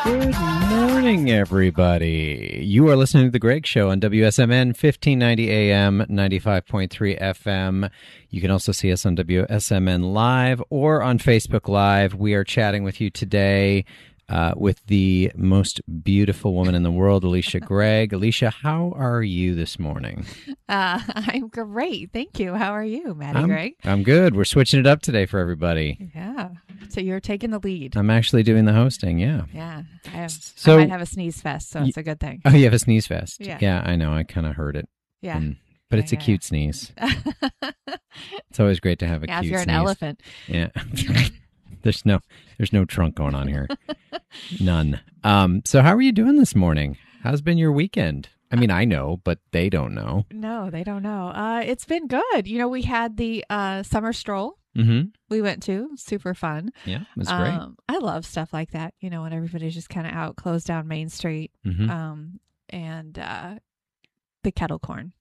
Good morning, everybody. You are listening to The Greg Show on WSMN 1590 AM, 95.3 FM. You can also see us on WSMN Live or on Facebook Live. We are chatting with you today with the most beautiful woman in the world, Alicia Gregg. Alicia, how are you this morning? I'm great. Thank you. How are you, Maddie Gregg? I'm good. We're switching it up today for everybody. Yeah. So you're taking the lead. I'm actually doing the hosting, yeah. Yeah. I So- might have a sneeze fest, so it's a good thing. Oh, you have a sneeze fest? Yeah. I know. I kind of heard it. Yeah. But it's a cute sneeze. It's always great to have a Yeah, if cute you're an sneeze. elephant. Yeah. There's no trunk going on here. None. So how are you doing this morning? How's been your weekend? I mean, I know, but they don't know. No, they don't know. It's been good. You know, we had the summer stroll Mm-hmm. we went to. Super fun. Yeah, it was great. I love stuff like that, you know, when everybody's just kind of out, closed down Main Street, Mm-hmm. and the kettle corn.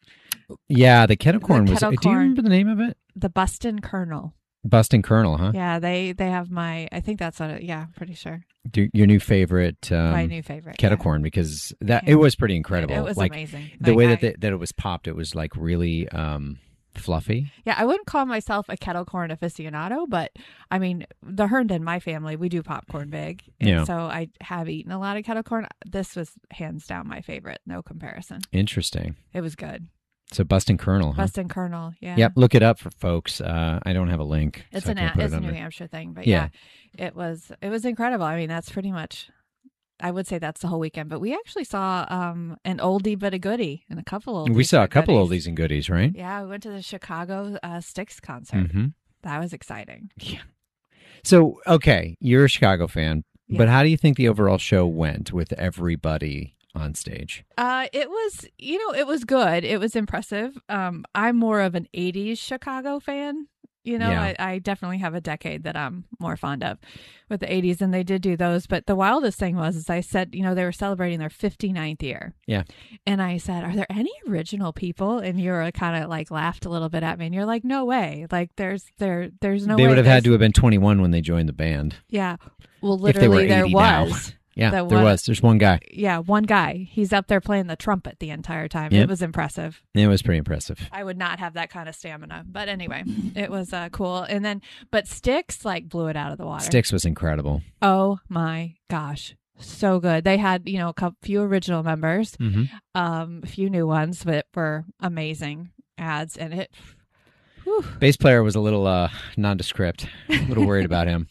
Yeah, the kettle corn was... kettle Do you corn. remember the name of it? The Bustin' Kernel. Bustin' Kernel, huh? Yeah, they have I think that's what I'm pretty sure. Your new favorite My new favorite. kettle yeah. corn, because that Yeah. it was pretty incredible. It was like amazing. the way that I, that it was popped, it was like really fluffy. yeah, I wouldn't call myself a kettle corn aficionado, but I mean, the Herndon, my family, we do popcorn big. And Yeah. so I have eaten a lot of kettle corn. This was hands down my favorite. No comparison. Interesting. It was good. So Bustin' Kernel, huh? Bustin' Kernel. Yeah. Yep, look it up for folks. I don't have a link. It's so I can't put it's it a New under. Hampshire thing, but Yeah. yeah, it was incredible. I mean, that's pretty much, I would say that's the whole weekend, but we actually saw an oldie but a goodie and a couple oldies. We saw a but couple goodies. oldies and goodies, right? Yeah, we went to the Chicago Styx concert. Mm-hmm. That was exciting. Yeah. So, okay, you're a Chicago fan, Yeah. but how do you think the overall show went with everybody on stage? It was, it was good. It was impressive. I'm more of an 80s Chicago fan. Yeah. I definitely have a decade that I'm more fond of with the 80s, and they did do those. But the wildest thing was I said, they were celebrating their 59th year. Yeah. And I said, are there any original people? And you were kind of like laughed a little bit at me, and you're like, no way. Like there's no way. They would have had to have been 21 when they joined the band. Yeah. Well, If they were literally there 80 now. was. Yeah, The there one- was. There's one guy. Yeah, one guy. He's up there playing the trumpet the entire time. Yep. It was impressive. It was pretty impressive. I would not have that kind of stamina. But anyway, it was cool. And then, but Styx like blew it out of the water. Styx was incredible. Oh my gosh. So good. They had, few original members, Mm-hmm. a few new ones that were amazing ads. And it, whew. Bass player was a little nondescript. A little worried about him.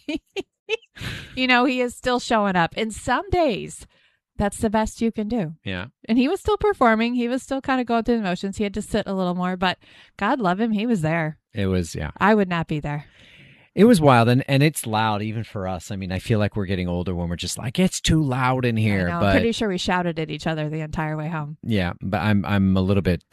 He is still showing up. And some days, that's the best you can do. Yeah. And he was still performing. He was still kind of going through the motions. He had to sit a little more, but God love him. He was there. It was, yeah. I would not be there. It was wild, and it's loud even for us. I mean, I feel like we're getting older when we're just like, it's too loud in here. I know. But I'm pretty sure we shouted at each other the entire way home. yeah, but I'm a little bit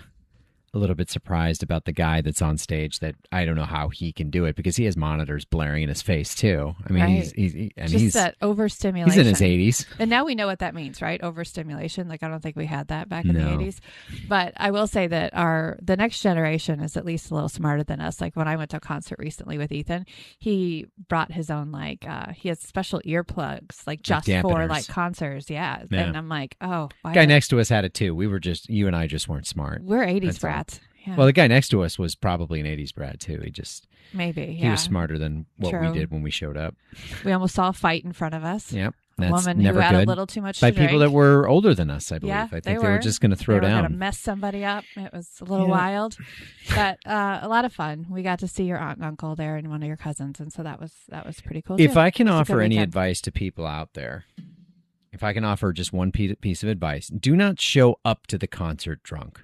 surprised about the guy that's on stage. That I don't know how he can do it, because he has monitors blaring in his face too. I mean, Right. he's That overstimulation. in his 80s. And now we know what that means, right? Overstimulation. Like, I don't think we had that back in the No. 80s. But I will say that the next generation is at least a little smarter than us. Like when I went to a concert recently with Ethan, he brought his own, he has special earplugs, like just for dampeners. like concerts. Yeah. Yeah. And I'm like, oh, why Guy don't- next to us had it too. You and I just weren't smart. we're 80s That's all. brats. Yeah. Well, the guy next to us was probably an 80s brat too. Maybe. He Yeah. was smarter than what we True. did when we showed up. We almost saw a fight in front of us. Yep. A That's woman never who had good. a little too much By to people that drink. were older than us, I believe. Yeah, I think they they were were. just going to throw They were down. going to mess somebody up. It was a little Yeah. wild, but a lot of fun. We got to see your aunt and uncle there and one of your cousins, and so that was pretty cool. If too. I can It was a offer good any weekend. advice to people out there, if I can offer just one piece of advice, do not show up to the concert drunk.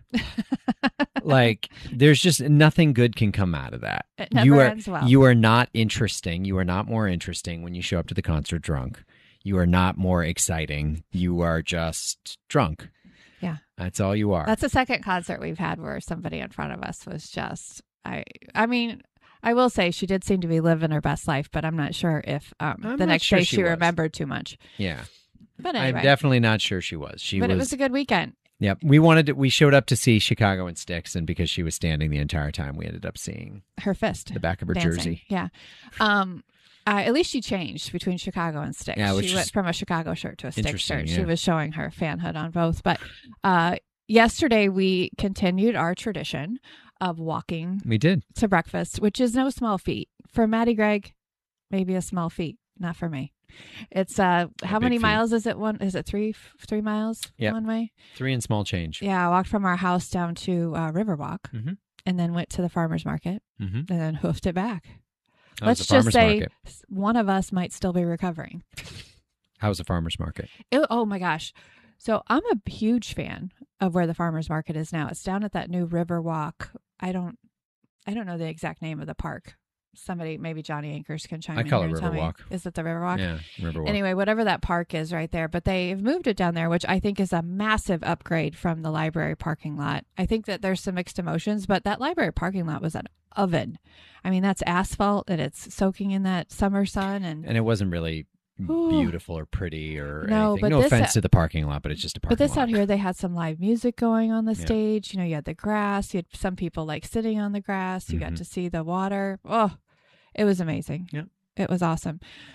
Like, there's just nothing good can come out of that. It never ends well. You are not interesting. You are not more interesting when you show up to the concert drunk. You are not more exciting. You are just drunk. Yeah. That's all you are. That's the second concert we've had where somebody in front of us was just, I mean, I will say she did seem to be living her best life, but I'm not sure if the not next sure day she she was. remembered too much. Yeah. But anyway, I'm definitely not sure she was. it was a good weekend. Yep. We showed up to see Chicago and Styx, and because she was standing the entire time, we ended up seeing Her fist. the back of her dancing. jersey. Yeah. At least she changed between Chicago and Styx. Yeah, which she is went from a Chicago shirt to a Styx interesting, shirt. yeah. She was showing her fanhood on both. But yesterday we continued our tradition of walking We did. to breakfast, which is no small feat. For Maddie Gregg, maybe a small feat. Not for me. It's how many feat. miles is it? Is it 3 miles Yep. one way? 3 and small change. Yeah, I walked from our house down to Riverwalk Mm-hmm. and then went to the farmer's market Mm-hmm. and then hoofed it back. How Let's was the just farmer's say market? one of us might still be recovering. How was the farmer's market? Oh my gosh. So I'm a huge fan of where the farmer's market is now. It's down at that new Riverwalk. I don't know the exact name of the park. Somebody, maybe Johnny Anchors, can chime in. I call here it and tell me. Riverwalk. Is it the Riverwalk? Yeah, Riverwalk. Anyway, whatever that park is right there. But they've moved it down there, which I think is a massive upgrade from the library parking lot. I think that there's some mixed emotions, but that library parking lot was an oven. I mean, that's asphalt and it's soaking in that summer sun. And it wasn't really beautiful or pretty or No, anything. but No this- offense to the parking lot, but it's just a parking But this lot. out here, they had some live music going on the Yeah. stage. You know, you had the grass. You had some people like sitting on the grass. You got Mhm. to see the water. Oh, it was amazing. Yeah. It was awesome.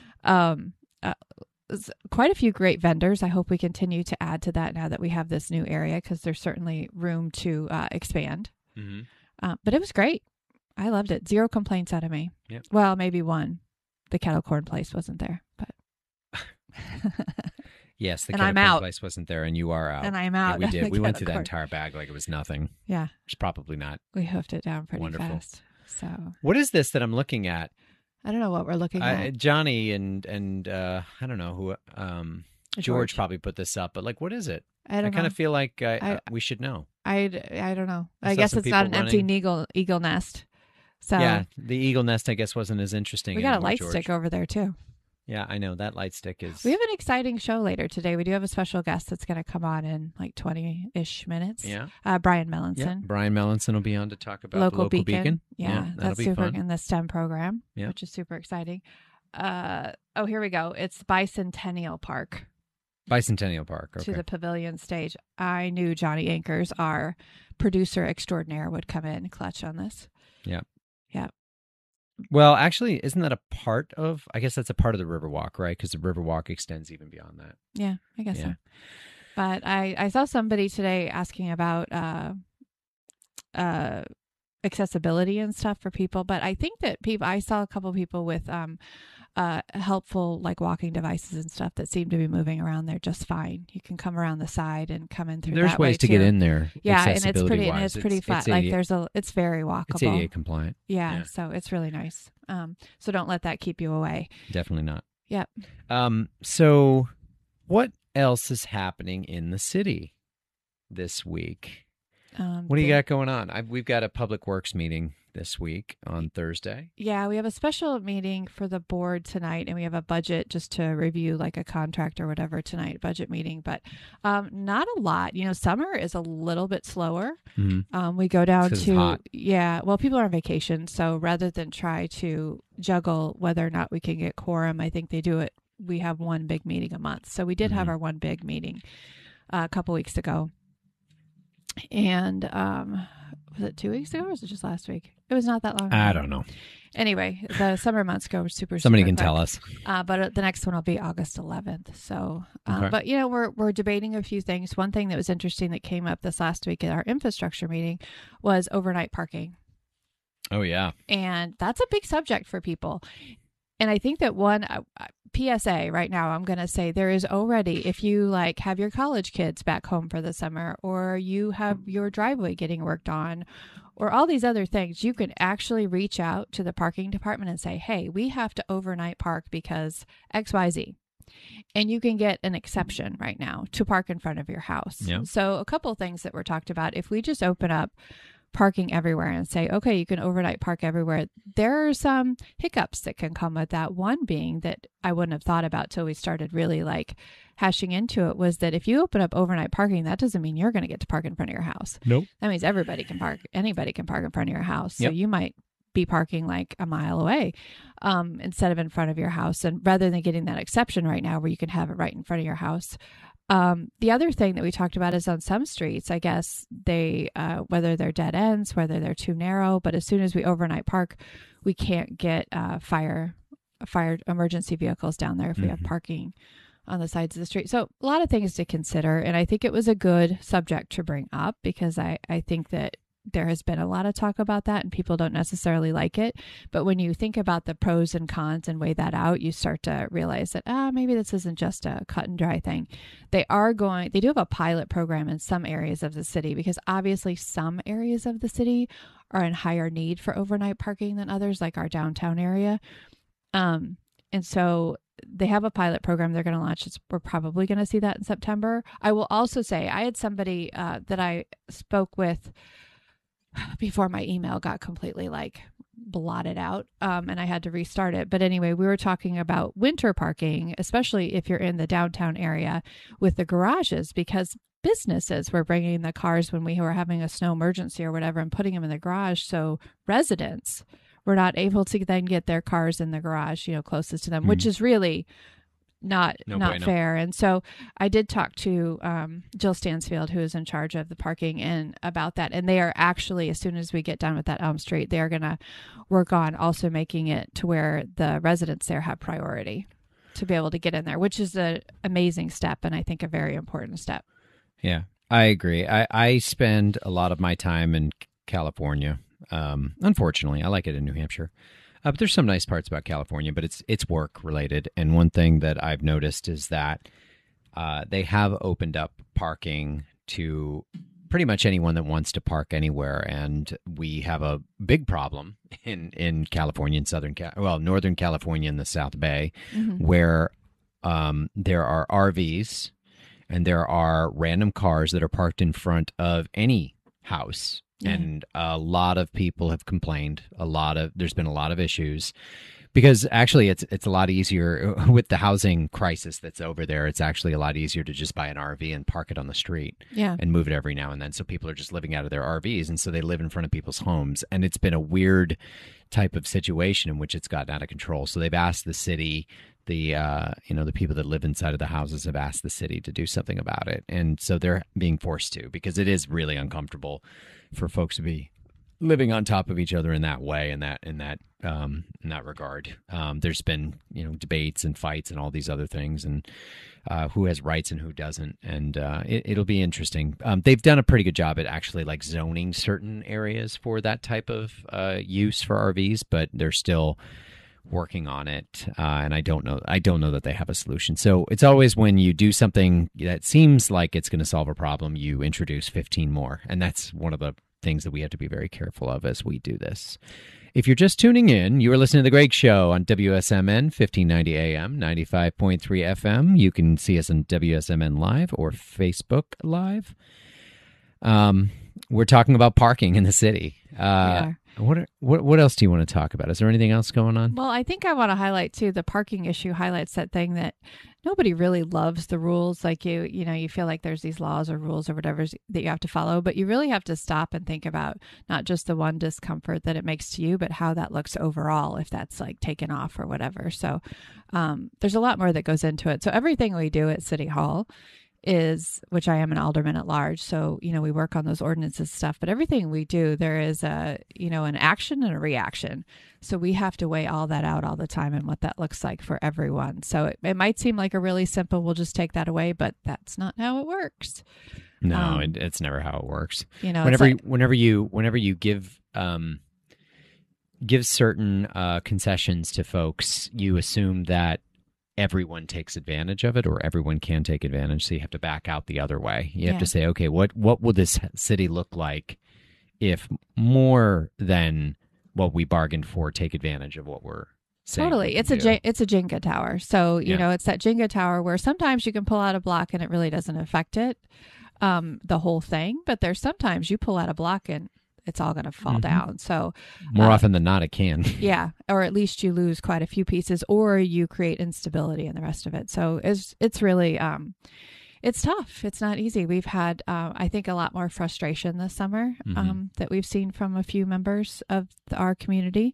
Quite a few great vendors. I hope we continue to add to that now that we have this new area because there's certainly room to expand. Mm-hmm. But it was great. I loved it. 0 complaints out of me. Yep. Well, maybe one. The kettle corn place wasn't there, but. Yes, the And I'm Caterpillar out. place wasn't there, and you are out. And I'm Yeah, out. we did. The We went kettle through that corn. entire bag like it was nothing. Yeah. It's probably not. We hoofed it down pretty Wonderful. fast. So What is this that I'm looking at? I don't know what we're looking at. Johnny and I don't know who. George probably put this up, but like, what is it? I don't know. kind of feel like we should know. I don't know. I I saw guess some it's not an people empty running. eagle nest. So Yeah, the eagle nest, I guess, wasn't as interesting. we got a anymore, light George. stick over there too. Yeah, I know that light stick is. We have an exciting show later today. We do have a special guest that's going to come on in like 20-ish minutes. Yeah. Brian Yeah, Melanson. Brian Melanson will be on to talk about the Local local beacon. Yeah, that'll that's be super fun. in the STEM program, Yeah. which is super exciting. Here we go. It's Bicentennial Park Bicentennial Park. Okay. to the pavilion stage. I knew Johnny Anchors, our producer extraordinaire, would come in clutch on this. Yeah. Yeah. Well, actually, isn't that a part of? I guess that's a part of the Riverwalk, right? Because the Riverwalk extends even beyond that. Yeah, I guess Yeah. so. But I saw somebody today asking about accessibility and stuff for people. But I think that I saw a couple people with helpful like walking devices and stuff that seem to be moving around there just fine. You can come around the side and come in through. There's that ways way to get too. in there. Yeah, and it's pretty accessibility-wise. flat. It's Like ADA, it's very walkable. it's ADA compliant. Yeah, Yeah. so it's really nice. So don't let that keep you away. Definitely not. Yep. So, what else is happening in the city this week? What do you got going on? We've got a public works meeting this week on Thursday. Yeah, we have a special meeting for the board tonight, and we have a budget just to review like a contract or whatever tonight, budget meeting, but not a lot. You know, summer is a little bit slower. Mm-hmm. We go down 'Cause it's to, hot. yeah, well, people are on vacation. So rather than try to juggle whether or not we can get quorum, I think they do it. We have one big meeting a month. So we did have Mhm. our one big meeting a couple weeks ago. And was it 2 weeks ago or was it just last week? It was not that long ago. I don't know. Anyway, the summer months go super. Somebody super can quick. tell us. But the next one will be August 11th. So, Okay. but you know, we're debating a few things. One thing that was interesting that came up this last week at our infrastructure meeting was overnight parking, Oh, yeah. and that's a big subject for people. And I think that one PSA right now, I'm going to say there is already, if you like have your college kids back home for the summer, or you have your driveway getting worked on, or all these other things, you can actually reach out to the parking department and say, hey, we have to overnight park because XYZ. And you can get an exception right now to park in front of your house. Yeah. So a couple of things that were talked about, if we just open up parking everywhere and say, okay, you can overnight park everywhere, there are some hiccups that can come with that. One being that I wouldn't have thought about till we started really like hashing into it was that if you open up overnight parking, that doesn't mean you're going to get to park in front of your house. Nope. That means everybody can park. Anybody can park in front of your house. Yep. So you might be parking like a mile away instead of in front of your house. And rather than getting that exception right now where you can have it right in front of your house. The other thing that we talked about is on some streets, I guess they, whether they're dead ends, whether they're too narrow, but as soon as we overnight park, we can't get fire fire emergency vehicles down there if we have parking on the sides of the street. So a lot of things to consider. And I think it was a good subject to bring up because I think that there has been a lot of talk about that and people don't necessarily like it. But when you think about the pros and cons and weigh that out, you start to realize that, maybe this isn't just a cut and dry thing. They do have a pilot program in some areas of the city because obviously some areas of the city are in higher need for overnight parking than others, like our downtown area. And so they have a pilot program they're going to launch. We're probably going to see that in September. I will also say I had somebody that I spoke with before my email got completely blotted out and I had to restart it. But anyway, we were talking about winter parking, especially if you're in the downtown area with the garages, because businesses were bringing the cars when we were having a snow emergency or whatever and putting them in the garage. So residents were not able to then get their cars in the garage, closest to them, which is really not fair. And so I did talk to Jill Stansfield, who is in charge of the parking, and about that. And they are actually, as soon as we get done with that Elm Street, they are going to work on also making it to where the residents there have priority to be able to get in there, which is an amazing step and I think a very important step. Yeah, I agree. I spend a lot of my time in California. Unfortunately, I like it in New Hampshire. But there's some nice parts about California, but it's work related. And one thing that I've noticed is that they have opened up parking to pretty much anyone that wants to park anywhere. And we have a big problem in California, in Northern California in the South Bay, where there are RVs and there are random cars that are parked in front of any house. Yeah. And a lot of people have complained. There's been a lot of issues because actually it's a lot easier with the housing crisis that's over there. It's actually a lot easier to just buy an RV and park it on the street and move it every now and then. So people are just living out of their RVs. And so they live in front of people's homes. And it's been a weird type of situation in which it's gotten out of control. So they've asked the city, the people that live inside of the houses have asked the city to do something about it. And so they're being forced to, because it is really uncomfortable for folks to be living on top of each other in that way, in that regard. There's been, debates and fights and all these other things, and who has rights and who doesn't. And it'll be interesting. They've done a pretty good job at actually zoning certain areas for that type of use for RVs, but they're still working on it, and I don't know that they have a solution. So it's always when you do something that seems like it's going to solve a problem, you introduce 15 more, and that's one of the things that we have to be very careful of as we do this. If you're just tuning in, you are listening to The Greg Show on WSMN 1590 AM, 95.3 FM. You can see us on WSMN Live or Facebook Live. We're talking about parking in the city. What else do you want to talk about? Is there anything else going on? Well, I think I want to highlight too, the parking issue highlights that thing that nobody really loves the rules. You feel like there's these laws or rules or whatever that you have to follow, but you really have to stop and think about not just the one discomfort that it makes to you, but how that looks overall if that's taken off or whatever. So there's a lot more that goes into it. So everything we do at City Hall which I am an alderman at large. So, we work on those ordinances stuff, but everything we do, there is an action and a reaction. So we have to weigh all that out all the time and what that looks like for everyone. So it might seem like a really simple, we'll just take that away, but that's not how it works. No, it's never how it works. Whenever you give certain concessions to folks, you assume that everyone takes advantage of it or everyone can take advantage. So you have to back out the other way. You have to say, okay, what will this city look like if more than what we bargained for take advantage of what we're saying? Totally. It's a Jenga tower. So, it's that Jenga tower where sometimes you can pull out a block and it really doesn't affect it, the whole thing. But there's sometimes you pull out a block and it's all going to fall down. So more often than not, it can. Yeah. Or at least you lose quite a few pieces or you create instability in the rest of it. So it's really, it's tough. It's not easy. We've had, I think, a lot more frustration this summer that we've seen from a few members of our community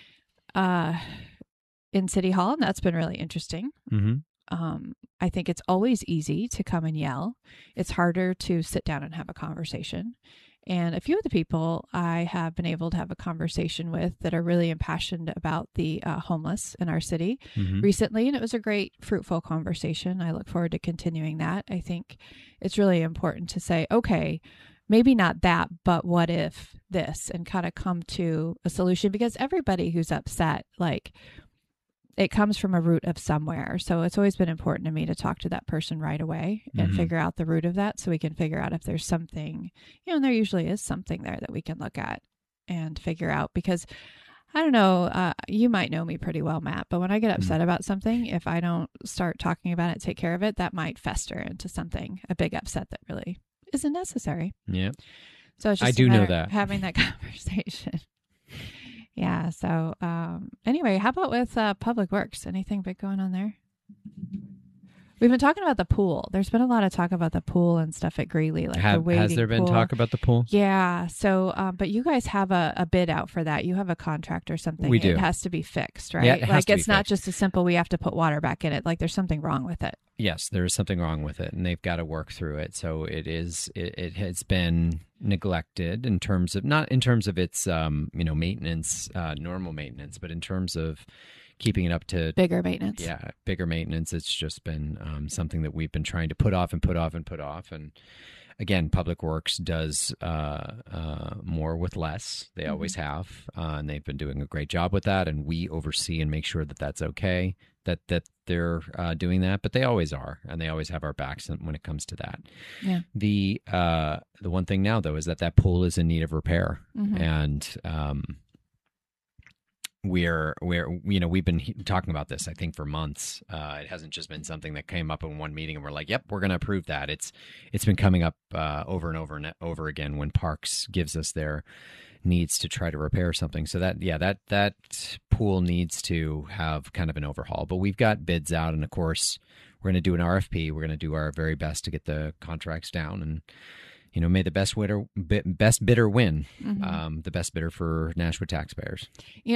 in City Hall. And that's been really interesting. I think it's always easy to come and yell. It's harder to sit down and have a conversation. And a few of the people I have been able to have a conversation with that are really impassioned about the homeless in our city recently. And it was a great, fruitful conversation. I look forward to continuing that. I think it's really important to say, okay, maybe not that, but what if this, and kind of come to a solution, because everybody who's upset, like, it comes from a root of somewhere. So it's always been important to me to talk to that person right away and figure out the root of that, so we can figure out if there's something, and there usually is something there that we can look at and figure out. Because I don't know, you might know me pretty well, Matt, but when I get upset about something, if I don't start talking about it, take care of it, that might fester into something, a big upset that really isn't necessary. Yeah. So it's just I do know that. having that conversation. Yeah. So anyway, how about with Public Works? Anything big going on there? We've been talking about the pool. There's been a lot of talk about the pool and stuff at Greeley, like the wading Has there been pool. talk about the pool? Yeah. So, but you guys have a bid out for that. You have a contract or something. We do. It has to be fixed, right? Yeah, it has like to be it's not fixed. just a simple, we have to put water back in it. Like there's something wrong with it. Yes, there is something wrong with it, and they've got to work through it. So it has been neglected in terms of, not in terms of its maintenance, normal maintenance, but in terms of keeping it up to Bigger maintenance. Yeah, bigger maintenance. It's just been something that we've been trying to put off and put off and put off. And again, Public Works does more with less. They always have, and they've been doing a great job with that. And we oversee and make sure that that's okay, that they're doing that. But they always are, and they always have our backs when it comes to that. Yeah. The one thing now, though, is that pool is in need of repair, and we've been talking about this, I think, for months. It hasn't just been something that came up in one meeting and we're like, yep, we're going to approve that. It's been coming up over and over and over again when Parks gives us their needs to try to repair something. So that pool needs to have kind of an overhaul. But we've got bids out, and of course, we're going to do an RFP. We're going to do our very best to get the contracts down, and may the best bidder win. The best bidder for Nashua taxpayers.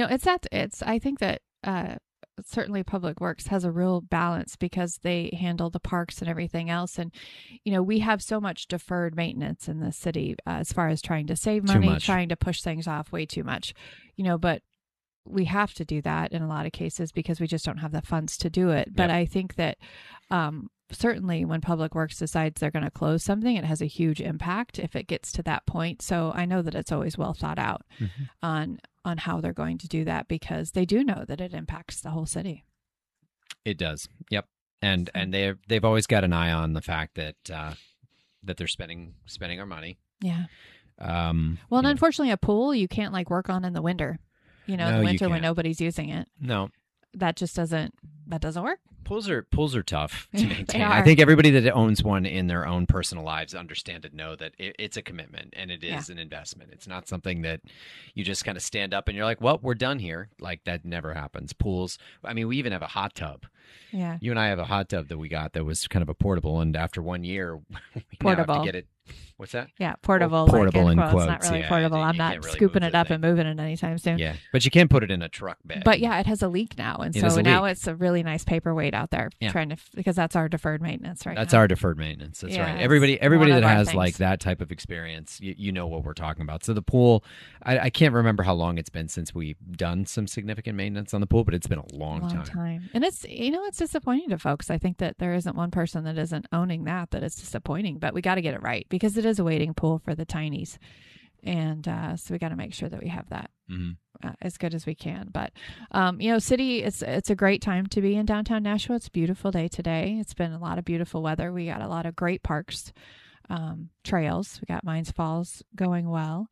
I think that certainly Public Works has a real balance because they handle the parks and everything else. And, we have so much deferred maintenance in the city as far as trying to save money, trying to push things off way too much, but we have to do that in a lot of cases because we just don't have the funds to do it. But I think that certainly when Public Works decides they're going to close something, it has a huge impact if it gets to that point. So I know that it's always well thought out on how they're going to do that, because they do know that it impacts the whole city. It does. Yep. And they've always got an eye on the fact that they're spending our money. Yeah. And unfortunately, a pool you can't work on in the winter. In the winter when nobody's using it. No. That just doesn't work. Pools are tough to maintain. They are. I think everybody that owns one in their own personal lives understand and know that it's a commitment, and it is an investment. It's not something that you just kind of stand up and you're like, well, we're done here. Like, that never happens. Pools, we even have a hot tub. Yeah. You and I have a hot tub that we got that was kind of a portable, and after 1 year, we portable. now have to get it. What's that? Yeah, portable. Portable in quotes. It's not really portable. I'm not really scooping it up and moving it anytime soon. Yeah, but you can put it in a truck bed. But yeah, it has a leak now, and so now it's a really nice paperweight out there. Yeah. Because that's our deferred maintenance That's our deferred maintenance. That's right. Everybody that has that type of experience, you know what we're talking about. So the pool, I can't remember how long it's been since we've done some significant maintenance on the pool, but it's been a long time. And it's it's disappointing to folks. I think that there isn't one person that isn't owning that it's disappointing, but we got to get it right because it is a wading pool for the tinies. And so we got to make sure that we have that as good as we can. But, city, it's a great time to be in downtown Nashua. It's a beautiful day today. It's been a lot of beautiful weather. We got a lot of great parks, trails. We got Mines Falls going well.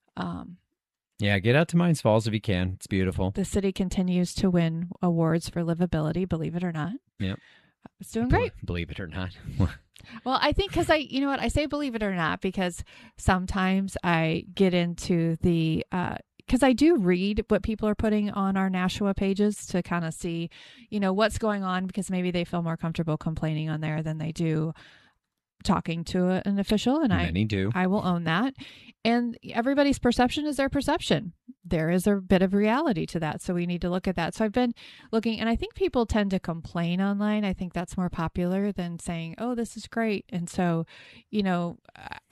Yeah, get out to Mines Falls if you can. It's beautiful. The city continues to win awards for livability, believe it or not. Yep. It's doing great. Believe it or not. Well, I think because I say believe it or not because sometimes I get into the, because I do read what people are putting on our Nashua pages to kind of see, what's going on, because maybe they feel more comfortable complaining on there than they do talking to an official. And many do. I will own that. And everybody's perception is their perception. There is a bit of reality to that. So we need to look at that. So I've been looking, and I think people tend to complain online. I think that's more popular than saying, oh, this is great. And so,